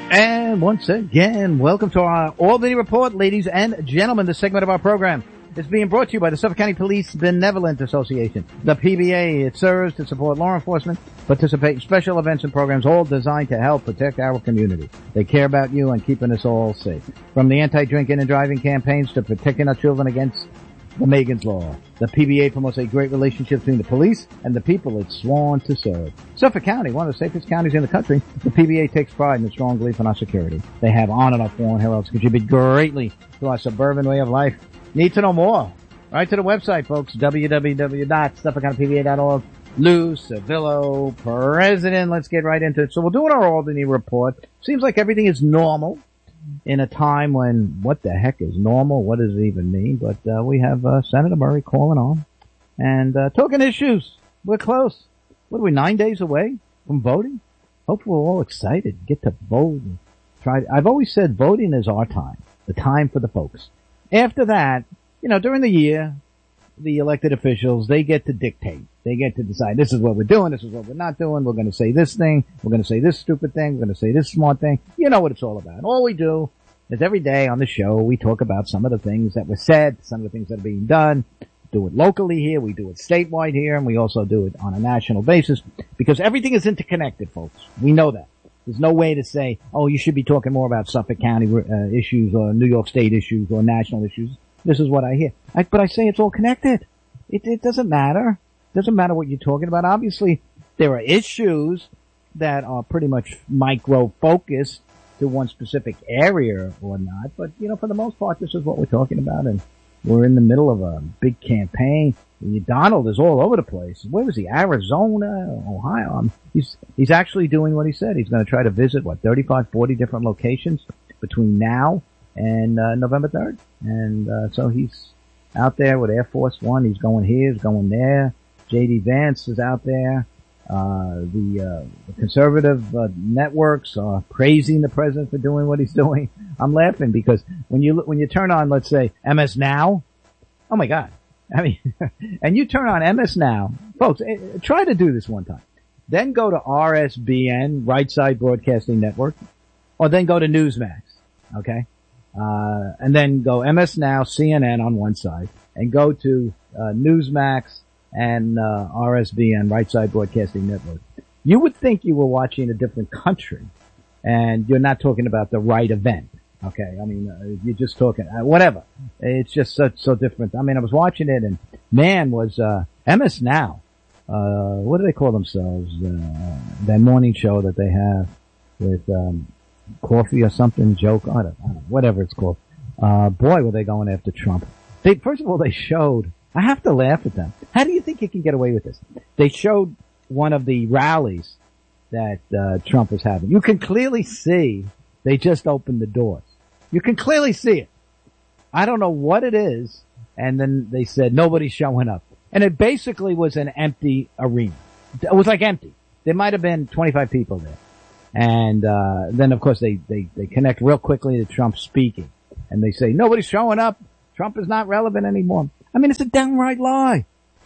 And once again, welcome to our Albany Report, ladies and gentlemen. This segment of our program is being brought to you by the Suffolk County Police Benevolent Association, the PBA. It serves to support law enforcement, participate in special events and programs, all designed to help protect our community. They care about you and keeping us all safe. From the anti-drinking and driving campaigns to protecting our children against the Megan's Law, the PBA promotes a great relationship between the police and the people it's sworn to serve. Suffolk County, one of the safest counties in the country, the PBA takes pride in its strong belief in our security. They have on and off foreign heralds contribute greatly to our suburban way of life. Need to know more? Right to the website, folks, www.suffolkcountypba.org. Lou Servillo, president. Let's get right into it. So we're doing our Albany Report. Seems like everything is normal in a time when what the heck is normal? What does it even mean? But we have Senator Murray calling on and talking issues. We're close. What are we, 9 days away from voting? Hopefully we're all excited. Get to vote. I've always said voting is our time, the time for the folks. After that, you know, during the year, the elected officials, they get to dictate. They get to decide this is what we're doing, this is what we're not doing, we're going to say this thing, we're going to say this stupid thing, we're going to say this smart thing. You know what it's all about. All we do is every day on the show, we talk about some of the things that were said, some of the things that are being done. Do it locally here, we do it statewide here, and we also do it on a national basis, because everything is interconnected, folks. We know that. There's no way to say, oh, you should be talking more about Suffolk County issues or New York State issues or national issues. This is what I hear. But I say it's all connected. It doesn't matter. It doesn't matter what you're talking about. Obviously, there are issues that are pretty much micro-focused to one specific area or not. But, you know, for the most part, this is what we're talking about. And we're in the middle of a big campaign. Donald is all over the place. Where was he? Arizona, Ohio. He's actually doing what he said. He's going to try to visit, 35, 40 different locations between now and November 3rd. And so he's out there with Air Force One. He's going here, he's going there. J.D. Vance is out there. The conservative networks are praising the president for doing what he's doing. I'm laughing because when you turn on, let's say, MS Now, oh my God. I mean, and you turn on MS Now, folks, try to do this one time. Then go to RSBN, Right Side Broadcasting Network, or then go to Newsmax, okay? And then go MS Now, CNN on one side, and go to Newsmax and RSBN, Right Side Broadcasting Network. You would think you were watching a different country, and you're not talking about the right event. Okay, I mean, you're just talking, whatever. It's just so different. I mean, I was watching it and man was, MS Now, what do they call themselves? That morning show that they have with, coffee or something, joke, I don't know, whatever it's called. Boy, were they going after Trump. First of all, they showed, I have to laugh at them. How do you think you can get away with this? They showed one of the rallies that, Trump was having. You can clearly see they just opened the doors. You can clearly see it. I don't know what it is. And then they said nobody's showing up. And it basically was an empty arena. It was like empty. There might have been 25 people there. And then of course they connect real quickly to Trump speaking. And they say nobody's showing up. Trump is not relevant anymore. I mean, it's a downright lie.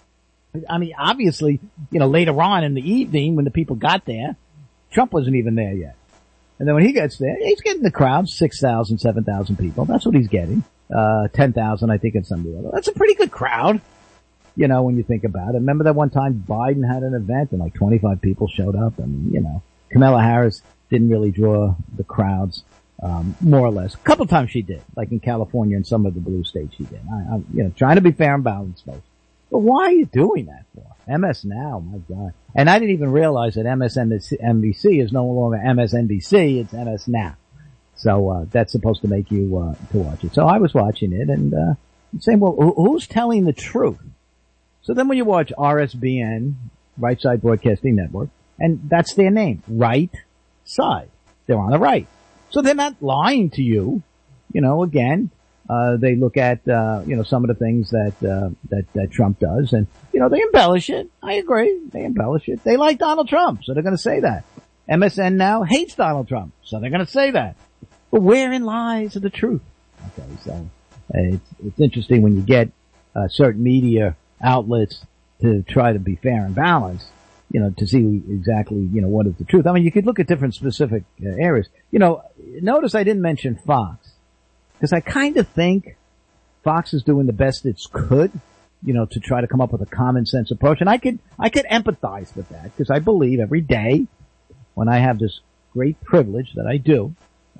I mean, obviously, you know, later on in the evening when the people got there, Trump wasn't even there yet. And then when he gets there, he's getting the crowd, 6,000, 7,000 people. That's what he's getting. 10,000, I think, in some deal. That's a pretty good crowd, you know, when you think about it. Remember that one time Biden had an event and like 25 people showed up? I mean, you know, Kamala Harris didn't really draw the crowds, more or less. A couple times she did, like in California and some of the blue states she did. You know, trying to be fair and balanced, folks. But why are you doing that for? MS Now, my God. And I didn't even realize that MSNBC is no longer MSNBC, it's MS Now. So, that's supposed to make you, to watch it. So I was watching it and, saying, well, who's telling the truth? So then when you watch RSBN, Right Side Broadcasting Network, and that's their name, Right Side. They're on the right. So they're not lying to you. You know, again, they look at, you know, some of the things that Trump does and, you know, they embellish it. I agree. They embellish it. They like Donald Trump, so they're going to say that. MSN now hates Donald Trump, so they're going to say that. But wherein lies the truth? Okay, so it's interesting when you get certain media outlets to try to be fair and balanced, you know, to see exactly, you know, what is the truth. I mean, you could look at different specific areas. You know, notice I didn't mention Fox, because I kind of think Fox is doing the best it could, to try to come up with a common sense approach. And I could empathize with that, because I believe every day when I have this great privilege that I do,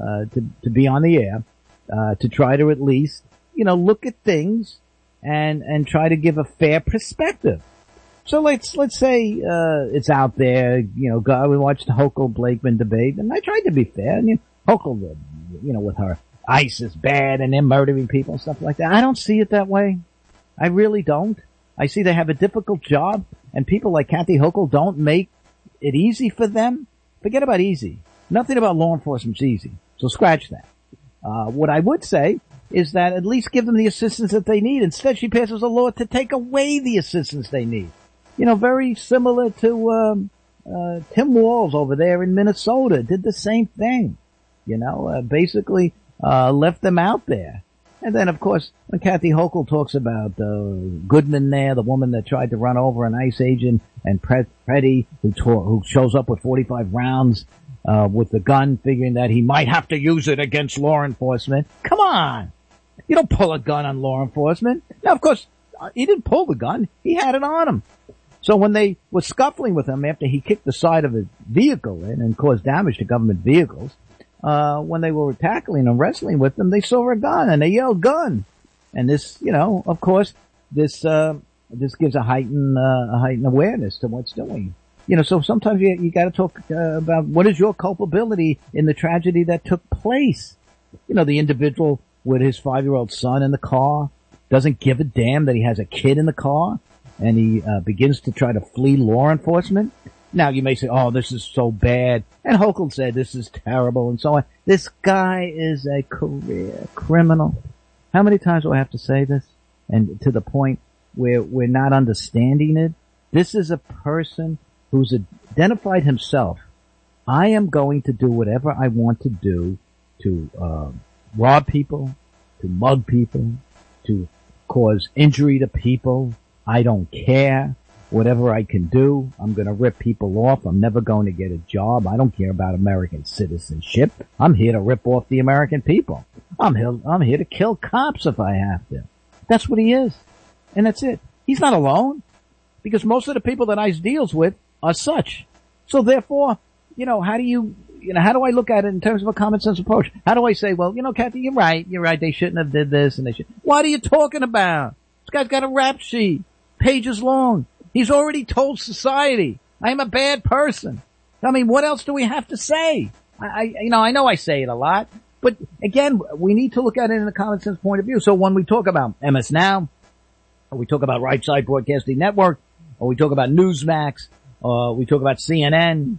to be on the air, to try to at least, look at things and try to give a fair perspective. So let's say, it's out there, we watched the Hochul-Blakeman debate, and I tried to be fair, and Hochul, with her ICE is bad and they're murdering people and stuff like that. I don't see it that way. I really don't. I see they have a difficult job, and people like Kathy Hochul don't make it easy for them. Forget about easy. Nothing about law enforcement's easy. So scratch that. What I would say is that at least give them the assistance that they need. Instead, she passes a law to take away the assistance they need. Very similar to Tim Walz over there in Minnesota did the same thing. Basically left them out there. And then, of course, when Kathy Hochul talks about Goodman there, the woman that tried to run over an ICE agent, and Preddy, who shows up with 45 rounds with the gun, figuring that he might have to use it against law enforcement. Come on! You don't pull a gun on law enforcement. Now, of course, he didn't pull the gun. He had it on him. So when they were scuffling with him after he kicked the side of his vehicle in and caused damage to government vehicles, when they were tackling and wrestling with them, they saw a gun and they yelled gun. And this, of course, this gives a heightened awareness to what's doing. So sometimes you gotta talk about what is your culpability in the tragedy that took place. The individual with his 5-year-old son in the car doesn't give a damn that he has a kid in the car, and he begins to try to flee law enforcement. Now you may say, oh, this is so bad. And Hochul said this is terrible and so on. This guy is a career criminal. How many times do I have to say this? And to the point where we're not understanding it. This is a person who's identified himself. I am going to do whatever I want to do to rob people, to mug people, to cause injury to people. I don't care. Whatever I can do, I'm going to rip people off. I'm never going to get a job. I don't care about American citizenship. I'm here to rip off the American people. I'm here to kill cops if I have to. That's what he is. And that's it. He's not alone, because most of the people that ICE deals with are such. So therefore, how do I look at it in terms of a common sense approach? How do I say, well, Kathy, you're right. They shouldn't have did this and they should. What are you talking about? This guy's got a rap sheet, pages long. He's already told society, I am a bad person. I mean, what else do we have to say? I know I say it a lot, but again, we need to look at it in a common sense point of view. So when we talk about MS Now, or we talk about Right Side Broadcasting Network, or we talk about Newsmax, or we talk about CNN,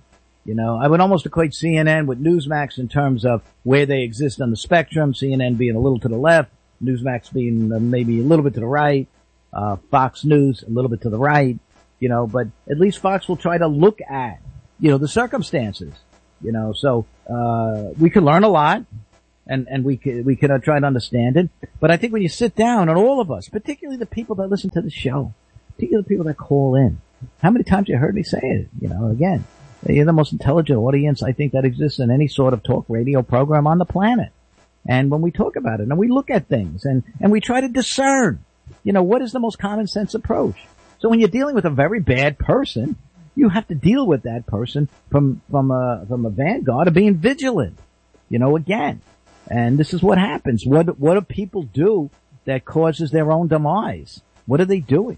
I would almost equate CNN with Newsmax in terms of where they exist on the spectrum, CNN being a little to the left, Newsmax being maybe a little bit to the right, Fox News a little bit to the right, but at least Fox will try to look at, the circumstances, so, we can learn a lot and we can try to understand it. But I think when you sit down, and all of us, particularly the people that listen to the show, particularly the people that call in, how many times you heard me say it, again, you're the most intelligent audience I think that exists in any sort of talk radio program on the planet. And when we talk about it and we look at things and we try to discern, what is the most common sense approach? So when you're dealing with a very bad person, you have to deal with that person from a vanguard of being vigilant, again. And this is what happens. What do people do that causes their own demise? What are they doing?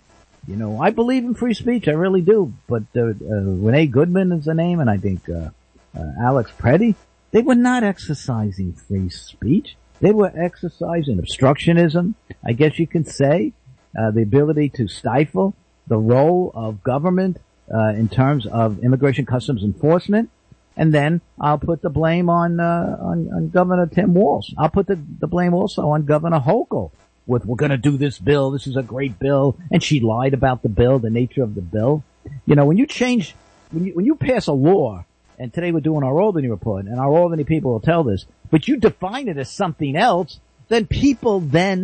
I believe in free speech. I really do. But, Renee Goodman is the name, and I think, Alex Preddy, they were not exercising free speech. They were exercising obstructionism, I guess you can say, the ability to stifle the role of government, in terms of immigration customs enforcement. And then I'll put the blame on Governor Tim Walz. I'll put the blame also on Governor Hochul. We're going to do this bill. This is a great bill. And she lied about the bill, the nature of the bill. When you pass a law, and today we're doing our Albany report, and our Albany people will tell this, but you define it as something else, then people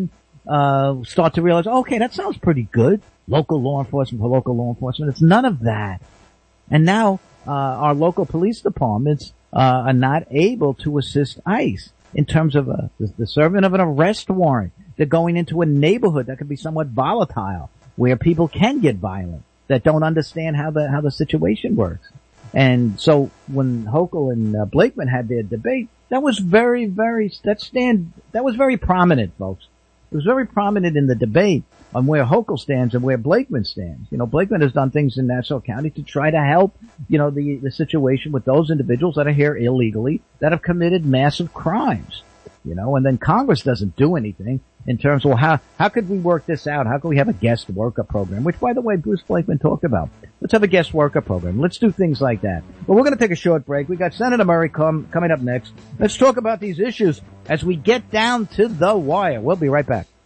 start to realize, okay, that sounds pretty good. Local law enforcement for local law enforcement. It's none of that. And now, our local police departments are not able to assist ICE in terms of the serving of an arrest warrant. They're going into a neighborhood that could be somewhat volatile, where people can get violent, that don't understand how the situation works. And so when Hochul and Blakeman had their debate, that was very prominent, folks. It was very prominent in the debate on where Hochul stands and where Blakeman stands. You know, Blakeman has done things in Nassau County to try to help, you know, the situation with those individuals that are here illegally, that have committed massive crimes. You know, and then Congress doesn't do anything in terms of, well, how could we work this out? How could we have a guest worker program? Which, by the way, Bruce Blakeman talked about. Let's have a guest worker program. Let's do things like that. But we're going to take a short break. We got Senator Murray coming up next. Let's talk about these issues as we get down to the wire. We'll be right back.